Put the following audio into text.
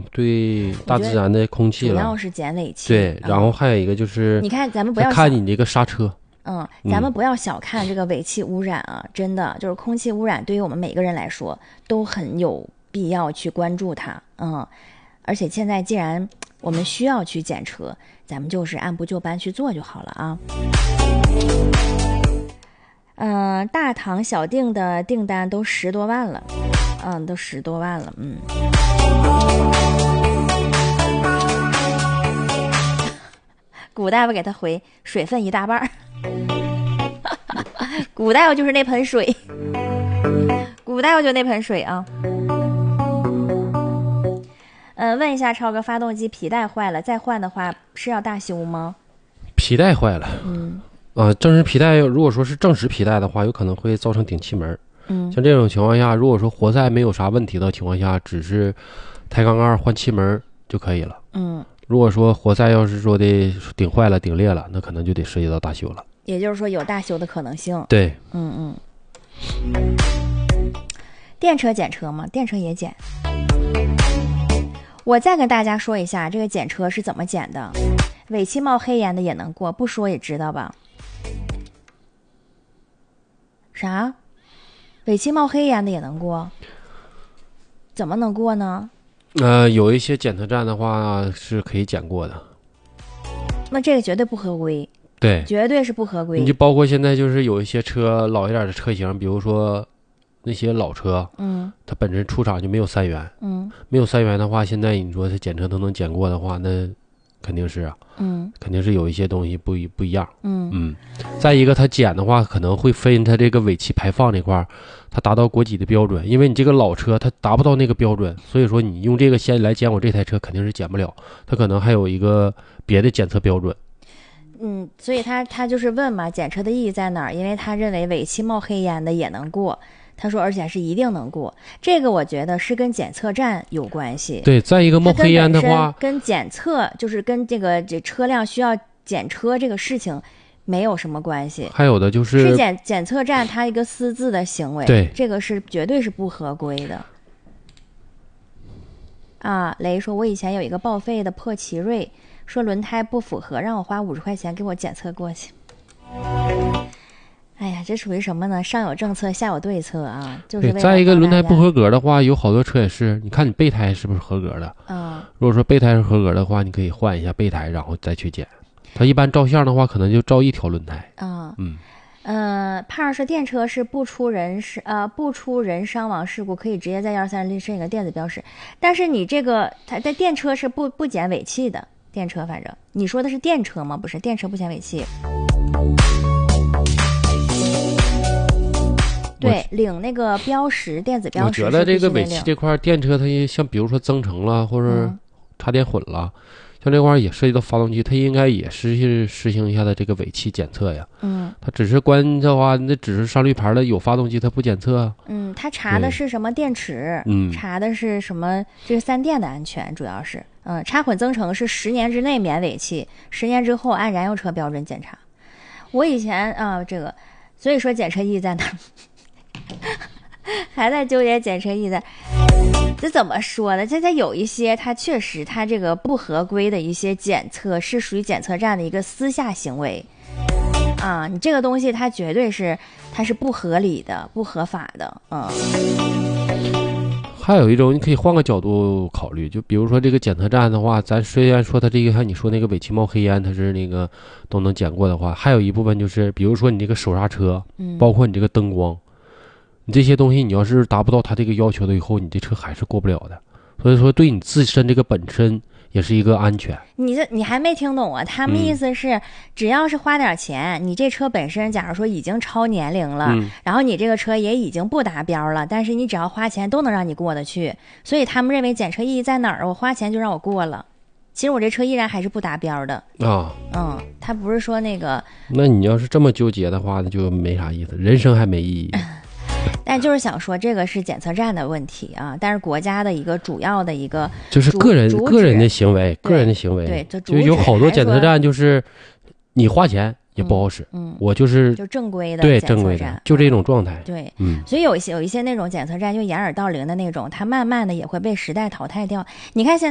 对大自然的空气了， 主要是减尾气。 对，然后还有一个就是， 你看咱们不要看你这个刹车。 咱们不要小看这个尾气污染啊，真的就是空气污染对于我们每个人来说都很有必要去关注它。而且现在既然我们需要去检测，咱们就是按部就班去做就好了啊。大堂小订的订单都10多万了，都10多万了，古大夫给他回水分1大半。古大夫就是那盆水，古大夫就那盆水啊。问一下超哥，发动机皮带坏了，再换的话是要大修吗？ 皮带坏了，正时皮带如果说是正时皮带的话，有可能会造成顶气门。像这种情况下，如果说活塞没有啥问题的情况下，只是抬杠杆换气门就可以了。如果说活塞要是说的顶坏了、顶裂了，那可能就得涉及到大修了。 也就是说有大修的可能性。 对， 电车检车吗？电车也检。我再跟大家说一下这个检车是怎么检的。尾气冒黑烟的也能过，不说也知道吧？啥？尾气冒黑烟的也能过？怎么能过呢？ 有一些检测站的话是可以检过的。 那这个绝对不合规。 对， 绝对是不合规。 你就包括现在就是有一些车老一点的车型，比如说那些老车，它本身出厂就没有3元，没有3元的话，现在你说它检测都能检过的话，那肯定是啊，肯定是有一些东西不一样，再一个它检的话，可能会分它这个尾气排放这块，它达到国几的标准，因为你这个老车它达不到那个标准，所以说你用这个先来检我这台车肯定是检不了，它可能还有一个别的检测标准。 所以他就是问嘛，检测的意义在哪儿？因为他认为尾气冒黑烟的也能过，他说而且是一定能过。这个我觉得是跟检测站有关系。 对，再一个冒黑烟的话， 跟检测就是跟这车辆需要检车这个事情没有什么关系。 还有的就是检测站他一个私自的行为， 对， 这个是绝对是不合规的。雷说，我以前有一个报废的破奇瑞。说轮胎不符合，让我花50块钱给我检测过去。哎呀，这属于什么呢？上有政策，下有对策啊！就是为了再一个轮胎不合格的话，有好多车也是，你看你备胎是不是合格的？如果说备胎是合格的话，你可以换一下备胎，然后再去检。它一般照相的话，可能就照一条轮胎。 胖说电车是不出人伤亡事故，可以直接在123设一个电子标识，但是你这个它的电车是不检尾气的。电车反正你说的是电车吗？不是，电车不检尾气。对，领那个标识，电子标识。 我觉得这个尾气这块电车它像比如说增程了或者插电混了，像这块也涉及到发动机，它应该也实行一下的这个尾气检测呀。它只是关的话，那只是上绿牌了，有发动机它不检测。 它查的是什么电池？查的是什么？这是3电的安全，主要是。插混增程是10年之内免尾气，10年之后按燃油车标准检查。我以前这个，所以说检测意义在哪儿？还在纠结检测意义在。这怎么说呢？它有一些，它确实它这个不合规的一些检测是属于检测站的一个私下行为你这个东西它绝对是它是不合理的、不合法的。 还有一种，你可以换个角度考虑，就比如说这个检测站的话，咱虽然说它这个像你说那个尾气冒黑烟，它是那个都能检过的话，还有一部分就是，比如说你这个手刹车，包括你这个灯光，你这些东西你要是达不到它这个要求的以后，你这车还是过不了的。所以说，对你自身这个本身也是一个安全。 你还没听懂啊？他们意思是，只要是花点钱，你这车本身假如说已经超年龄了，然后你这个车也已经不达标了，但是你只要花钱都能让你过得去。所以他们认为检测意义在哪儿？我花钱就让我过了，其实我这车依然还是不达标的他不是说那个。 那你要是这么纠结的话，那就没啥意思，人生还没意义。 但就是想说，这个是检测站的问题但是国家的一个主要的一个就是个人的行为， 对， 就有好多检测站就是你花钱也不好使，我就正规的对正规的就这种状态。 对，所以有一些那种检测站就掩耳盗铃的那种，它慢慢的也会被时代淘汰掉。你看现在。